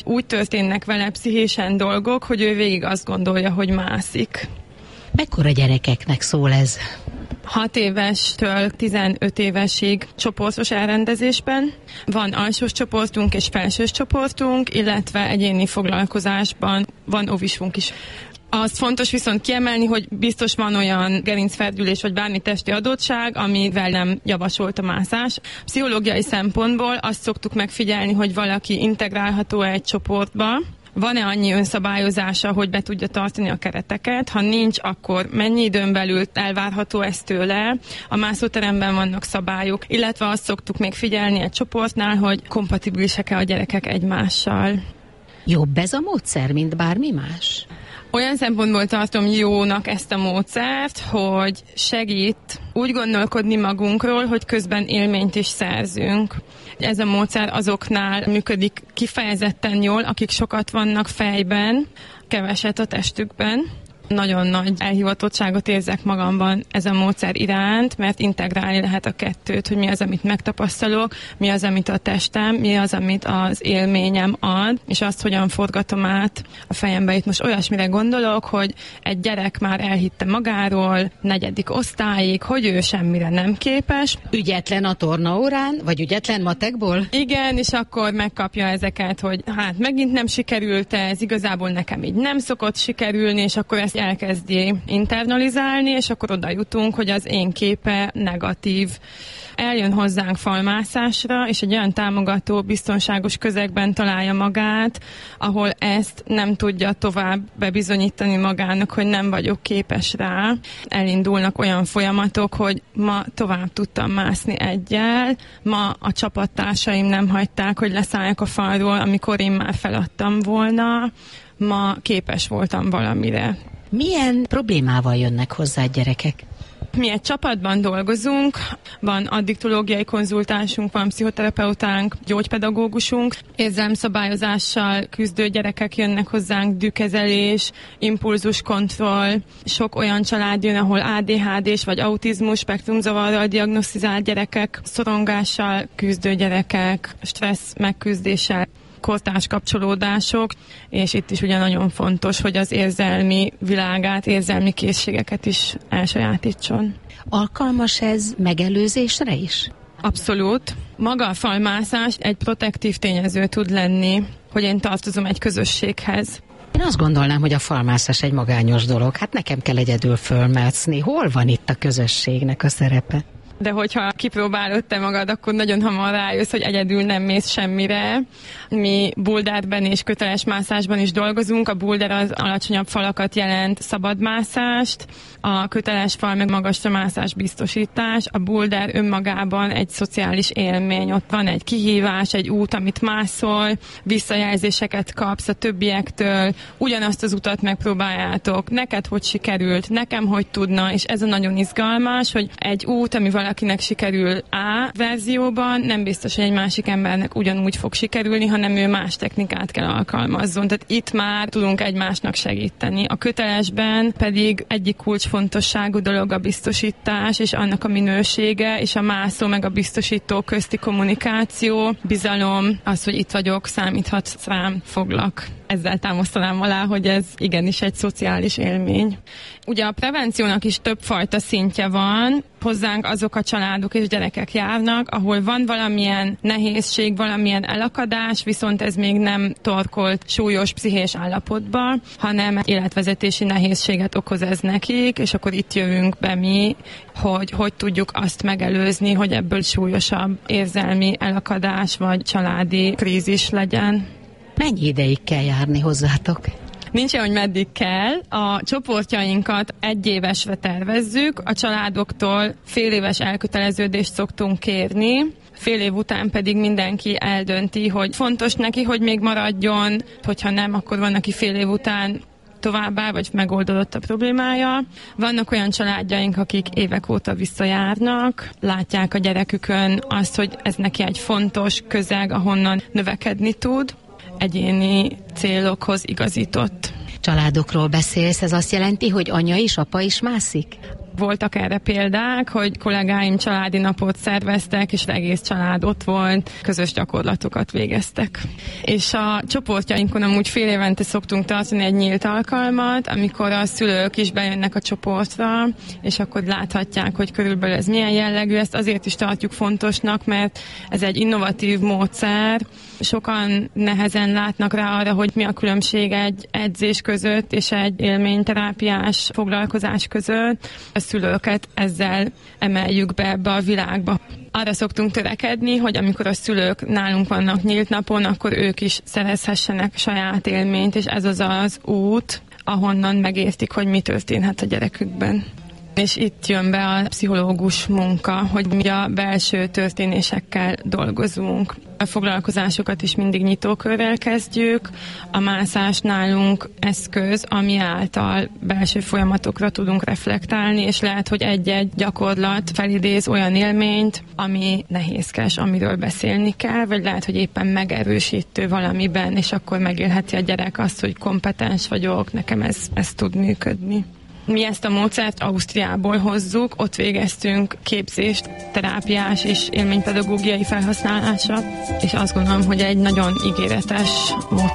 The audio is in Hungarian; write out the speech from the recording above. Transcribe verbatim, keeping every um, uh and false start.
Úgy történnek vele pszichésen dolgok, hogy ő végig azt gondolja, hogy mászik. Mekkora gyerekeknek szól ez? hat évestől tizenöt évesig csoportos elrendezésben. Van alsós csoportunk és felsős csoportunk, illetve egyéni foglalkozásban van óvisunk is. Az fontos viszont kiemelni, hogy biztos van olyan gerincferdülés vagy bármi testi adottság, amivel nem javasolt a mászás. Pszichológiai szempontból azt szoktuk megfigyelni, hogy valaki integrálható egy csoportba, van-e annyi önszabályozása, hogy be tudja tartani a kereteket? Ha nincs, akkor mennyi időn belül elvárható ez tőle? A mászóteremben vannak szabályok, illetve azt szoktuk még figyelni egy csoportnál, hogy kompatibilisek-e a gyerekek egymással. Jobb ez a módszer, mint bármi más? Olyan szempontból tartom jónak ezt a módszert, hogy segít úgy gondolkodni magunkról, hogy közben élményt is szerzünk. Ez a módszer azoknál működik kifejezetten jól, akik sokat vannak fejben, keveset a testükben. Nagyon nagy elhivatottságot érzek magamban ez a módszer iránt, mert integrálni lehet a kettőt, hogy mi az, amit megtapasztalok, mi az, amit a testem, mi az, amit az élményem ad, és azt hogyan forgatom át a fejembe. Itt most olyasmire gondolok, hogy egy gyerek már elhitte magáról, negyedik osztályig, hogy ő semmire nem képes. Ügyetlen a tornaórán, vagy ügyetlen matekból? Igen, és akkor megkapja ezeket, hogy hát megint nem sikerült ez, igazából nekem így nem szokott sikerülni, és akkor ezt elkezdi internalizálni, és akkor oda jutunk, hogy az én képe negatív. Eljön hozzánk falmászásra, és egy olyan támogató, biztonságos közegben találja magát, ahol ezt nem tudja tovább bebizonyítani magának, hogy nem vagyok képes rá. Elindulnak olyan folyamatok, hogy ma tovább tudtam mászni eggyel, ma a csapattársaim nem hagyták, hogy leszálljak a falról, amikor én már feladtam volna, ma képes voltam valamire. Milyen problémával jönnek hozzá gyerekek? Mi egy csapatban dolgozunk, van addiktológiai konzultánsunk, van pszichoterapeutánk, gyógypedagógusunk, érzelmszabályozással küzdő gyerekek jönnek hozzánk, dühkezelés, impulzuskontroll, sok olyan család jön, ahol á dé há dés vagy autizmus, spektrumzavarral diagnosztizált gyerekek, szorongással küzdő gyerekek, stressz megküzdéssel, kortárs kapcsolódások, és itt is ugye nagyon fontos, hogy az érzelmi világát, érzelmi készségeket is elsajátítson. Alkalmas ez megelőzésre is? Abszolút. Maga a falmászás egy protektív tényező tud lenni, hogy én tartozom egy közösséghez. Én azt gondolnám, hogy a falmászás egy magányos dolog. Hát nekem kell egyedül fölmászni. Hol van itt a közösségnek a szerepe? De hogyha kipróbálod te magad, akkor nagyon hamar rájössz, hogy egyedül nem mész semmire. Mi boulderben és köteles mászásban is dolgozunk. A boulder az alacsonyabb falakat jelent, szabadmászást, a köteles fal meg magasra mászás biztosítás. A boulder önmagában egy szociális élmény. Ott van egy kihívás, egy út, amit mászol, visszajelzéseket kapsz a többiektől, ugyanazt az utat megpróbáljátok. Neked hogy sikerült, nekem hogy tudna, és ez a nagyon izgalmas, hogy egy út, ami valakinek sikerül A verzióban, nem biztos, hogy egy másik embernek ugyanúgy fog sikerülni, hanem ő más technikát kell alkalmazzon. Tehát itt már tudunk egymásnak segíteni. A kötelesben pedig egyik kulcsfontosságú dolog a biztosítás, és annak a minősége, és a mászó meg a biztosító közti kommunikáció, bizalom, az, hogy itt vagyok, számíthatsz rám, foglak. Ezzel támasztanám alá, hogy ez igenis egy szociális élmény. Ugye a prevenciónak is többfajta szintje van, hozzánk azok a családok és gyerekek járnak, ahol van valamilyen nehézség, valamilyen elakadás, viszont ez még nem torkolt súlyos pszichés állapotba, hanem életvezetési nehézséget okoz ez nekik, és akkor itt jövünk be mi, hogy hogy tudjuk azt megelőzni, hogy ebből súlyosabb érzelmi elakadás vagy családi krízis legyen. Mennyi ideig kell járni hozzátok? Nincs olyan, hogy meddig kell. A csoportjainkat egy évesre tervezzük, a családoktól fél éves elköteleződést szoktunk kérni, fél év után pedig mindenki eldönti, hogy fontos neki, hogy még maradjon, hogyha nem, akkor van, aki fél év után továbbá, vagy megoldódott a problémája. Vannak olyan családjaink, akik évek óta visszajárnak, látják a gyerekükön azt, hogy ez neki egy fontos közeg, ahonnan növekedni tud, egyéni célokhoz igazított. Családokról beszélsz, ez azt jelenti, hogy anya is, apa is mászik? Voltak erre példák, hogy kollégáim családi napot szerveztek, és az egész család ott volt, közös gyakorlatokat végeztek. És a csoportjainkon amúgy fél évente szoktunk tartani egy nyílt alkalmat, amikor a szülők is bejönnek a csoportra, és akkor láthatják, hogy körülbelül ez milyen jellegű. Ezt azért is tartjuk fontosnak, mert ez egy innovatív módszer. Sokan nehezen látnak rá arra, hogy mi a különbség egy edzés között és egy élményterápiás foglalkozás között. A szülőket ezzel emeljük be ebbe a világba. Arra szoktunk törekedni, hogy amikor a szülők nálunk vannak nyílt napon, akkor ők is szerezhessenek saját élményt, és ez az az út, ahonnan megértik, hogy mi történhet a gyerekükben. És itt jön be a pszichológus munka, hogy mi a belső történésekkel dolgozunk. A foglalkozásokat is mindig nyitókörrel kezdjük. A mászás nálunk eszköz, ami által belső folyamatokra tudunk reflektálni, és lehet, hogy egy-egy gyakorlat felidéz olyan élményt, ami nehézkes, amiről beszélni kell, vagy lehet, hogy éppen megerősítő valamiben, és akkor megélheti a gyerek azt, hogy kompetens vagyok, nekem ez, ez tud működni. Mi ezt a módszert Ausztriából hozzuk, ott végeztünk képzést, terápiás és élménypedagógiai felhasználásra, és azt gondolom, hogy egy nagyon ígéretes módszer.